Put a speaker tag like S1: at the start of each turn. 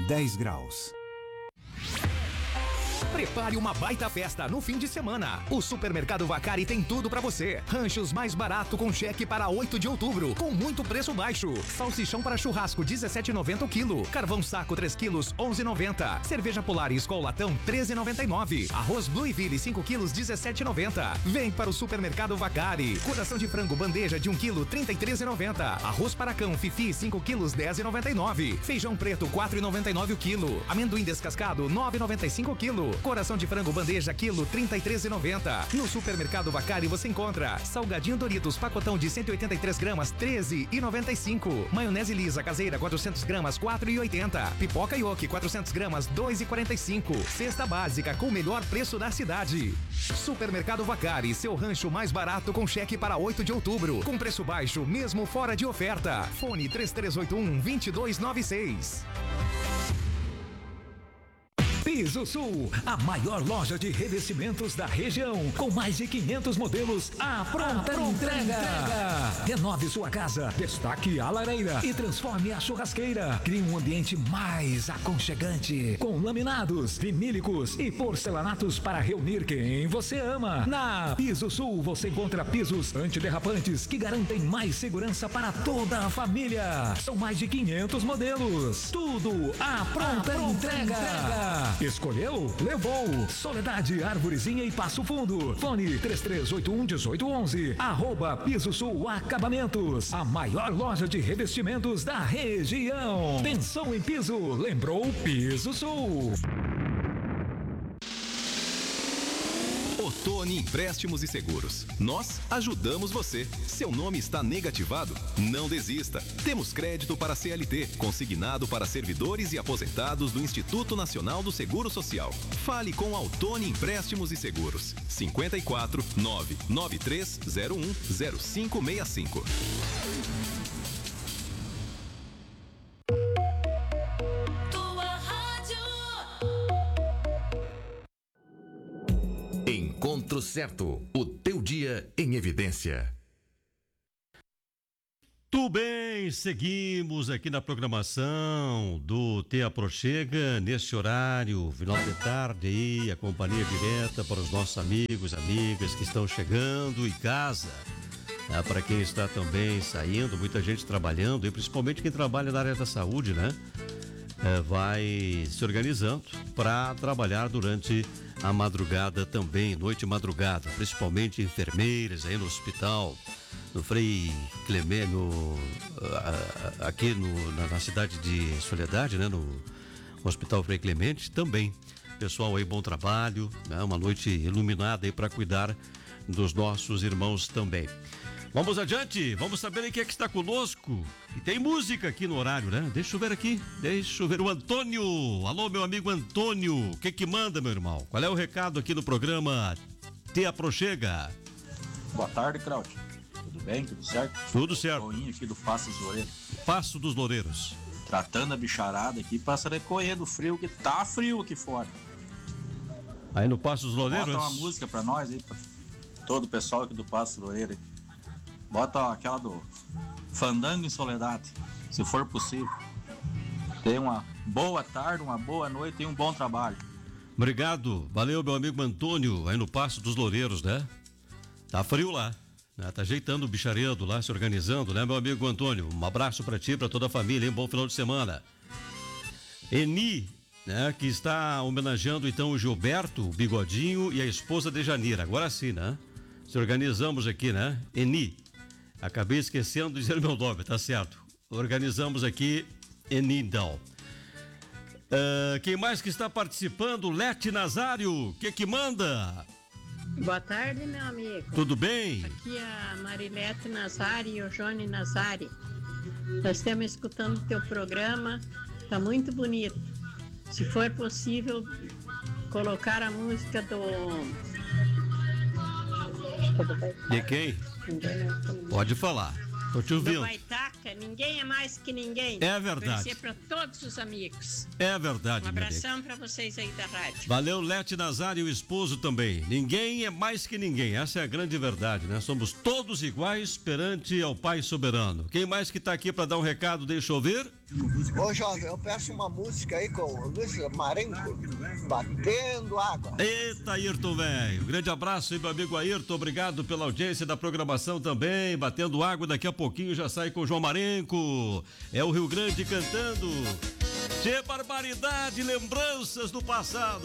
S1: 10 graus.
S2: Prepare uma baita festa no fim de semana. O Supermercado Vacari tem tudo pra você. Ranchos mais barato com cheque para 8 de outubro, com muito preço baixo. Salsichão para churrasco 17,90 o quilo. Carvão saco 3 quilos 11,90. Cerveja Polar e Skol latão 13,99. Arroz Blueville 5 quilos 17,90. Vem para o Supermercado Vacari. Coração de frango bandeja de 1 quilo 33,90. Arroz para cão Fifi 5 quilos 10,99. Feijão preto 4,99 o quilo. Amendoim descascado 9,95 o quilo. Coração de frango bandeja quilo 33,90. No Supermercado Vacari você encontra salgadinho Doritos pacotão de 183 gramas 13,95. Maionese lisa caseira 400 gramas 4,80. Pipoca Yoki 400 gramas 2,45. Cesta básica com o melhor preço da cidade. Supermercado Vacari, seu rancho mais barato com cheque para 8 de outubro, com preço baixo mesmo fora de oferta. Fone 3381-2296.
S3: Piso Sul, a maior loja de revestimentos da região, com mais de 500 modelos à pronta entrega. Renove sua casa, destaque a lareira e transforme a churrasqueira. Crie um ambiente mais aconchegante, com laminados, vinílicos e porcelanatos para reunir quem você ama. Na Piso Sul você encontra pisos antiderrapantes que garantem mais segurança para toda a família. São mais de 500 modelos, tudo à pronta entrega. Escolheu? Levou. Soledade, Arvorezinha e Passo Fundo. Fone 3381-1811. @Piso Sul Acabamentos. A maior loja de revestimentos da região. Pensou em piso? Lembrou Piso Sul.
S4: Ottoni Empréstimos e Seguros. Nós ajudamos você. Seu nome está negativado? Não desista. Temos crédito para CLT, consignado para servidores e aposentados do Instituto Nacional do Seguro Social. Fale com a Ottoni Empréstimos e Seguros. 54 99301 0565.
S5: Encontro Certo, o teu dia em evidência.
S6: Tudo bem, seguimos aqui na programação do Te Aproxega, neste horário, final de tarde aí, a companhia direta para os nossos amigos, amigas que estão chegando em casa. Para quem está também saindo, muita gente trabalhando, e principalmente quem trabalha na área da saúde, né? Vai se organizando para trabalhar durante a madrugada também, noite e madrugada, principalmente enfermeiras aí no hospital, no Frei Clemente, aqui na cidade de Soledade, né? No Hospital Frei Clemente também. Pessoal aí, bom trabalho, né? Uma noite iluminada aí para cuidar dos nossos irmãos também. Vamos adiante, vamos saber aí quem é que está conosco. E tem música aqui no horário, né? Deixa eu ver aqui, deixa eu ver o Antônio. Alô, meu amigo Antônio, o que manda, meu irmão? Qual é o recado aqui no programa Te Aproxega?
S7: Boa tarde, Cláudio. Tudo bem, tudo certo?
S6: Tudo certo.
S7: Boinho aqui do Passo dos Loureiros.
S6: Passo dos Loureiros.
S7: Tratando a bicharada aqui, passa recolher do frio, que tá frio aqui fora.
S6: Aí no Passo dos Loureiros?
S7: Bota uma música pra nós aí, pra todo o pessoal aqui do Passo dos Loureiros. Bota aquela do Fandango em Soledade, se for possível. Tenha uma boa tarde, uma boa noite e um bom trabalho.
S6: Obrigado, valeu, meu amigo Antônio, aí no Passo dos Loureiros, né? Tá frio lá, né? Tá ajeitando o bicharedo lá, se organizando, né, meu amigo Antônio? Um abraço pra ti, pra toda a família, hein? Bom final de semana. Eni, né, que está homenageando então o Gilberto, o Bigodinho e a esposa de Janira. Agora sim, né? Se organizamos aqui, né? Eni. Acabei esquecendo de dizer meu nome, tá certo. Organizamos aqui Eni, então. Quem mais que está participando? Lete Nazário, o que manda?
S8: Boa tarde, meu amigo.
S6: Tudo bem?
S8: Aqui é a Marilete Nazari e o Johnny Nazari. Nós estamos escutando o teu programa, tá muito bonito. Se for possível, colocar a música do...
S6: De quem? Pode falar, tô te ouvindo.
S8: Do Baitaca, ninguém é mais que ninguém.
S6: É verdade.
S8: Oferecer para todos os amigos.
S6: É verdade,
S8: Um abração para vocês aí da rádio.
S6: Valeu, Lete Nazário e o esposo também. Ninguém é mais que ninguém, essa é a grande verdade, né? Somos todos iguais perante ao Pai Soberano. Quem mais que tá aqui para dar um recado, deixa eu ver?
S1: Ô, jovem, eu peço uma música aí com o Luiz Marenco, Batendo Água.
S6: Eita, Ayrton, velho. Grande abraço aí, meu amigo Ayrton. Obrigado pela audiência da programação também. Batendo Água, daqui a pouquinho já sai com o João Marenco. É o Rio Grande cantando. Que barbaridade, lembranças do passado.